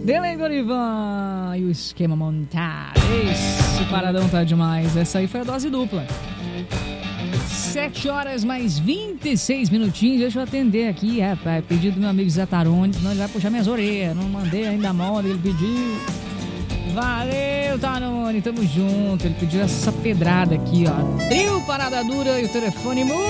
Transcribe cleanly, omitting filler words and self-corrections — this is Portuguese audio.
Delay Dorivan e o esquema montado. Esse paradão tá demais. Essa aí foi a dose dupla. 7 horas mais 26 minutinhos. Deixa eu atender aqui, rapaz. Pedido do meu amigo Zé Tarone, senão ele vai puxar minhas orelhas. Não mandei ainda a moda, ele pediu. Valeu, Tarone, tamo junto. Ele pediu essa pedrada aqui, ó. Trio Parada Dura e o telefone